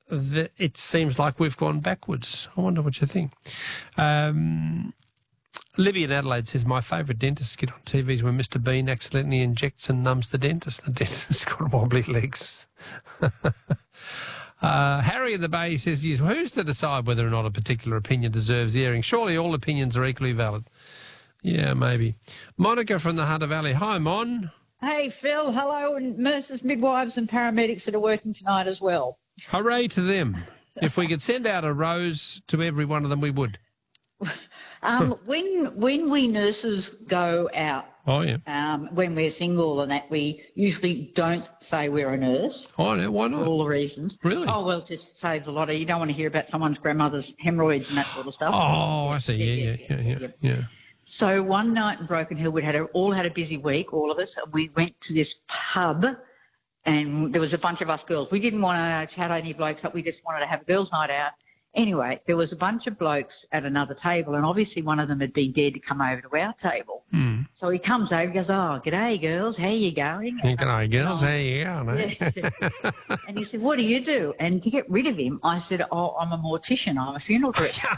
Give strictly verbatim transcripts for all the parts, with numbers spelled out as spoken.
the, it seems like we've gone backwards. I wonder what you think. Um, Libby in Adelaide says, my favourite dentist skit on T V is when Mister Bean accidentally injects and numbs the dentist. The dentist's got wobbly legs. uh, Harry in the Bay says, yes, who's to decide whether or not a particular opinion deserves airing? Surely all opinions are equally valid. Yeah, maybe. Monica from the Hunter Valley. Hi, Mon. Hey, Phil. Hello, and nurses, midwives and paramedics that are working tonight as well. Hooray to them. If we could send out a rose to every one of them, we would. Um, when when we nurses go out, oh yeah, um, when we're single and that, we usually don't say we're a nurse. Oh yeah, why not? For all the reasons. Really? Oh well, it just saves a lot of. You don't want to hear about someone's grandmother's hemorrhoids and that sort of stuff. Oh, I see. Yeah, yeah, yeah, yeah, yeah. yeah. yeah. So one night in Broken Hill, we'd had a, all had a busy week, all of us. And we went to this pub, and there was a bunch of us girls. We didn't want to chat any blokes up. We just wanted to have a girls' night out. Anyway, there was a bunch of blokes at another table, and obviously one of them had been dared to come over to our table. Mm. So he comes over, he goes, oh, g'day, girls, how you going? Hey, g'day, girls, how you going? Yeah. And he said, what do you do? And to get rid of him, I said, oh, I'm a mortician, I'm a funeral director.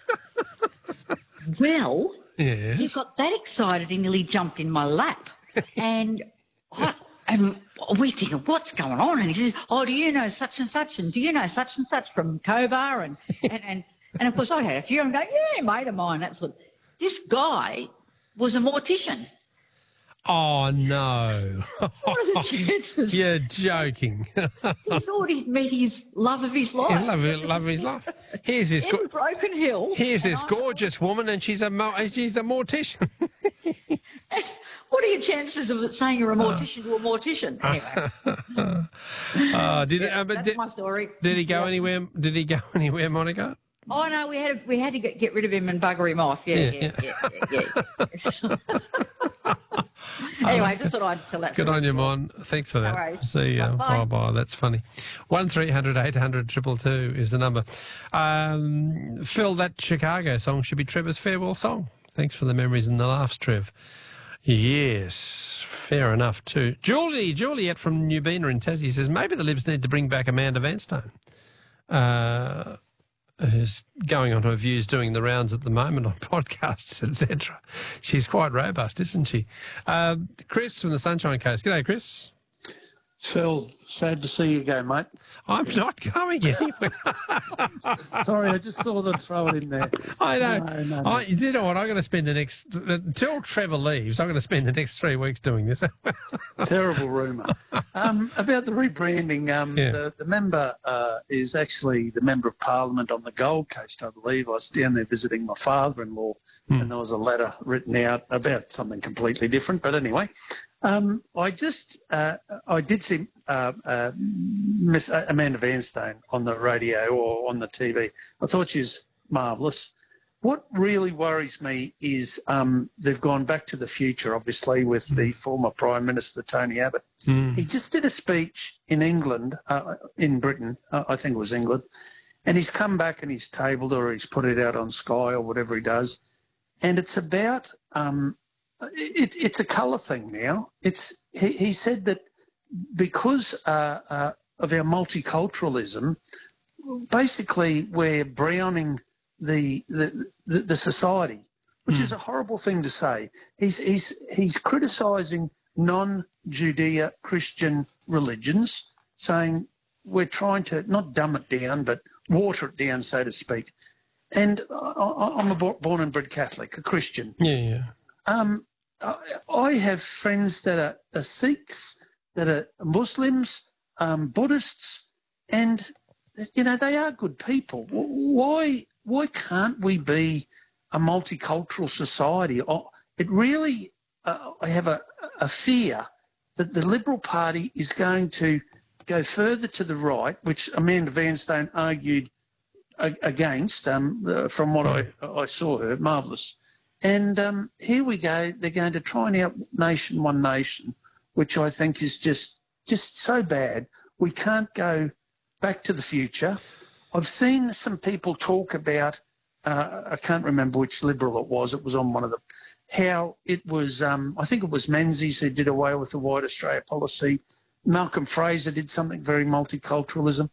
Well, yes. He got that excited he nearly jumped in my lap. And I... And we thinking, what's going on? And he says, oh, do you know such and such? And do you know such and such from Cobar? And, and, and, and of course, I had a few. I'm going, yeah, mate of mine. That's what. This guy was a mortician. Oh, no. What are the chances? You're joking. He thought he'd met his love of his life. Yeah, love, love of his life. Here's this, in go- Broken Hill. Here's this gorgeous woman, and she's a, mo- she's a mortician. What are your chances of it saying you're a mortician to a mortician? Anyway. uh, did, yeah, uh, but that's did, my story. Did he go yeah. anywhere? Did he go anywhere, Monica? Oh no, we had to, we had to get, get rid of him and bugger him off. Yeah, yeah, yeah, yeah. yeah, yeah. Anyway, just thought I'd tell that. Good on you, Mon. Thanks for that. No worries. See you. Bye. Bye bye. That's funny. One three hundred eight hundred triple two is the number. Um, Phil, that Chicago song should be Trevor's farewell song. Thanks for the memories and the laughs, Trev. Yes, fair enough too. Julie, Juliet from Newbena in Tassie says maybe the Libs need to bring back Amanda Vanstone, uh, who's going on her views, doing the rounds at the moment on podcasts, et cetera. She's quite robust, isn't she? Uh, Chris from the Sunshine Coast. G'day, Chris. Phil, sad to see you go, mate. I'm not going anywhere. Sorry, I just thought I'd throw it in there. I know. No, no, no. I, you know what? I'm going to spend the next, until Trevor leaves, I'm going to spend the next three weeks doing this. Terrible rumour. Um, about the rebranding, um, Yeah. the, the member uh, is actually the Member of Parliament on the Gold Coast, I believe. I was down there visiting my father-in-law, Hmm. and there was a letter written out about something completely different. But anyway, um, I just, uh, I did see uh, uh, Miss Amanda Vanstone on the radio or on the T V. I thought she was marvellous. What really worries me is um, they've gone back to the future, obviously, with the former Prime Minister, Tony Abbott. Mm. He just did a speech in England, uh, in Britain, uh, I think it was England, and he's come back and he's tabled or he's put it out on Sky or whatever he does, and it's about, um, it, it's a colour thing now. It's he, he said that because uh, uh, of our multiculturalism, basically we're browning the the, the, the society, which mm. is a horrible thing to say. He's he's he's criticising non-Judeo-Christian religions, saying we're trying to not dumb it down, but water it down, so to speak. And I, I'm a born and bred Catholic, a Christian. Yeah, yeah. Um, I, I have friends that are, are Sikhs, that are Muslims, um, Buddhists, and you know they are good people. Why? Why can't we be a multicultural society? It really, uh, I have a, a fear that the Liberal Party is going to go further to the right, which Amanda Vanstone argued against, um, uh, from what I, I saw her, marvellous. And um, here we go, they're going to try and out nation one nation, which I think is just just so bad. We can't go back to the future. I've seen some people talk about, uh, I can't remember which Liberal it was, it was on one of them, how it was, um, I think it was Menzies who did away with the White Australia policy. Malcolm Fraser did something very multiculturalism.